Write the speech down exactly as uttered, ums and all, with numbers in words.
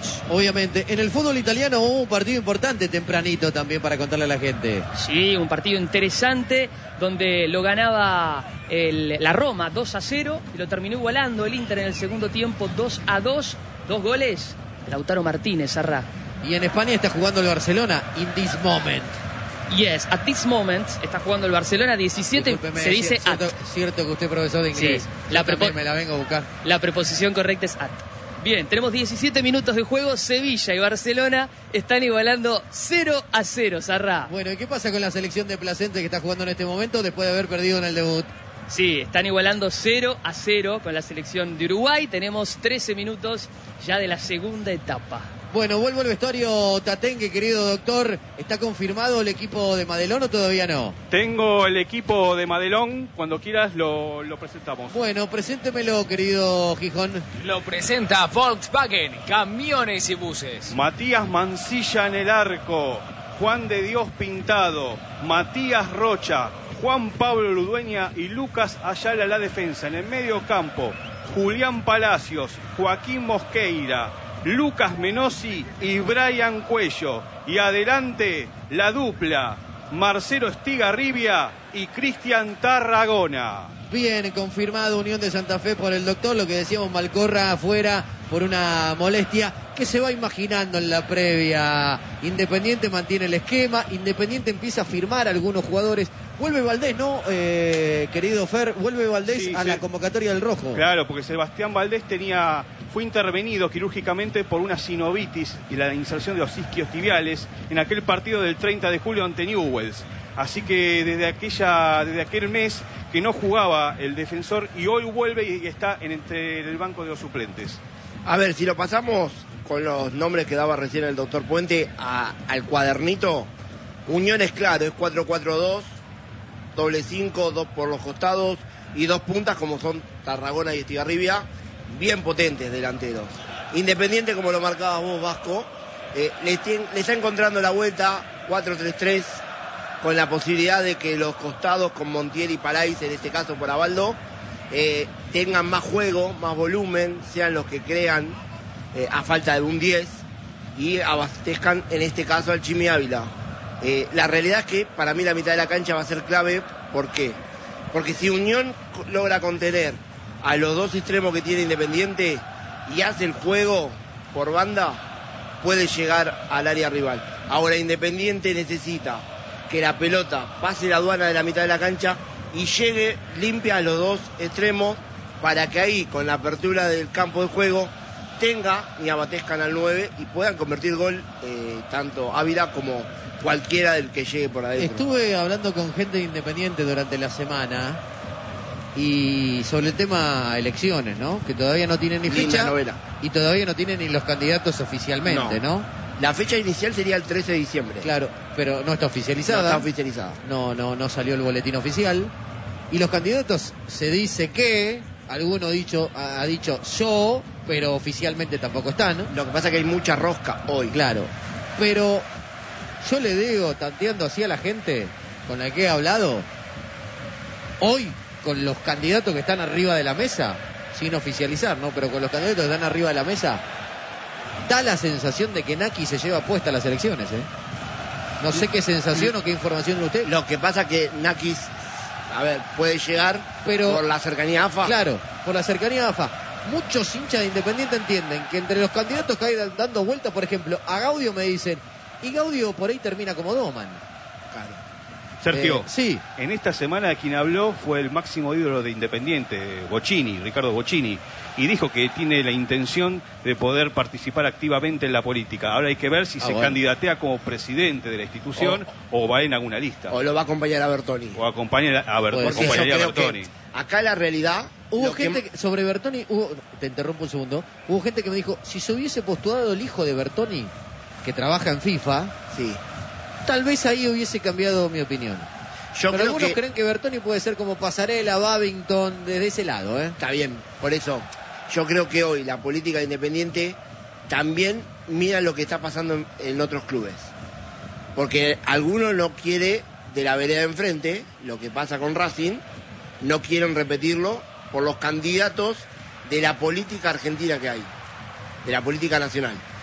dos. Obviamente. En el fútbol italiano hubo un partido importante tempranito también para contarle a la gente. Sí, un partido interesante donde lo ganaba el, la Roma dos a cero y lo terminó igualando el Inter en el segundo tiempo dos a dos. Dos goles de Lautaro Martínez, Sarra. Y en España está jugando el Barcelona in this moment. Yes, at this moment está jugando el Barcelona diecisiete. Discúlpeme, se dice cierto, at. Cierto que usted es profesor de inglés. Sí, la prepo- me la vengo a buscar. La preposición correcta es at. Bien, tenemos diecisiete minutos de juego. Sevilla y Barcelona están igualando cero a cero, Sarra. Bueno, ¿y qué pasa con la selección de Placente que está jugando en este momento después de haber perdido en el debut? Sí, están igualando cero a cero con la selección de Uruguay. Tenemos trece minutos ya de la segunda etapa. Bueno, vuelvo al vestuario Tatengue, querido doctor. ¿Está confirmado el equipo de Madelón o todavía no? Tengo el equipo de Madelón, cuando quieras lo, lo presentamos. Bueno, preséntemelo, querido Gijón. Lo presenta Volkswagen, camiones y buses. Matías Mancilla en el arco, Juan de Dios Pintado, Matías Rocha, Juan Pablo Ludueña y Lucas Ayala la defensa. En el medio campo, Julián Palacios, Joaquín Mosqueira, Lucas Menossi y Brian Cuello. Y adelante la dupla, Marcelo Estigarribia y Cristian Tarragona. Bien, confirmado Unión de Santa Fe por el doctor, lo que decíamos, Malcorra afuera por una molestia que se va imaginando en la previa. Independiente mantiene el esquema, Independiente empieza a firmar a algunos jugadores. Vuelve Valdés, ¿no, eh, querido Fer? Vuelve Valdés Sí, a sí. la convocatoria del Rojo. Claro, porque Sebastián Valdés tenía, fue intervenido quirúrgicamente por una sinovitis y la inserción de los isquios tibiales en aquel partido del treinta de julio ante Newell's. Así que desde aquella, desde aquel mes que no jugaba el defensor y hoy vuelve y está en entre el banco de los suplentes. A ver, si lo pasamos con los nombres que daba recién el doctor Puente a, al cuadernito, Unión es claro, es cuatro cuatro dos, doble cinco, dos por los costados y dos puntas como son Tarragona y Estigarribia, bien potentes delanteros. Independiente, como lo marcabas vos, Vasco, eh, le, estén, le está encontrando la vuelta cuatro tres tres con la posibilidad de que los costados con Montiel y Palais, en este caso por Abaldo, eh, tengan más juego, más volumen, sean los que crean eh, a falta de un diez y abastezcan en este caso al Chimi Ávila. Eh, la realidad es que para mí la mitad de la cancha va a ser clave. ¿Por qué? Porque si Unión logra contener a los dos extremos que tiene Independiente y hace el juego por banda, puede llegar al área rival. Ahora Independiente necesita que la pelota pase la aduana de la mitad de la cancha y llegue limpia a los dos extremos para que ahí, con la apertura del campo de juego, tenga y abatezcan al nueve y puedan convertir gol eh, tanto Ávila como cualquiera del que llegue por adentro. Estuve hablando con gente de Independiente durante la semana y sobre el tema elecciones, ¿no? Que todavía no tienen ni Linda fecha novela. y todavía no tienen ni los candidatos oficialmente, ¿no? ¿no? La fecha inicial sería el trece de diciembre. Claro, pero no está oficializada. No está oficializada. No, no, no salió el boletín oficial. Y los candidatos se dice que, alguno dicho, ha dicho yo, pero oficialmente tampoco están, ¿no? Lo que pasa es que hay mucha rosca hoy. Claro, pero yo le digo, tanteando así a la gente con la que he hablado, hoy con los candidatos que están arriba de la mesa, sin oficializar, ¿no? Pero con los candidatos que están arriba de la mesa, da la sensación de que Naki se lleva puesta a las elecciones, ¿eh? No sé qué sensación o qué información de usted. Lo que pasa que Nakis, a ver, puede llegar pero, por la cercanía a AFA. Claro, por la cercanía a AFA. Muchos hinchas de Independiente entienden que entre los candidatos que hay dando vueltas, por ejemplo, a Gaudio me dicen, y Gaudio por ahí termina como Doman. Claro. Sergio, eh, sí. En esta semana quien habló fue el máximo ídolo de Independiente, Bocchini, Ricardo Bocchini, y dijo que tiene la intención de poder participar activamente en la política. Ahora hay que ver si ah, se bueno. candidatea como presidente de la institución o, o va en alguna lista. O lo va a acompañar a Bertoni. O acompaña a, Ber- Pues sí, acompañaría yo a creo Bertoni. que acá la realidad... Hubo lo gente, que... que, sobre Bertoni, hubo, te interrumpo un segundo, hubo gente que me dijo, si se hubiese postulado el hijo de Bertoni, que trabaja en FIFA, Sí. tal vez ahí hubiese cambiado mi opinión. Yo Pero creo algunos que... creen que Bertoni puede ser como Pasarela, Babington, desde ese lado, ¿eh? Está bien, por eso yo creo que hoy la política de Independiente también mira lo que está pasando en, en otros clubes. Porque alguno no quiere de la vereda de enfrente, lo que pasa con Racing, no quieren repetirlo por los candidatos de la política argentina que hay, de la política nacional.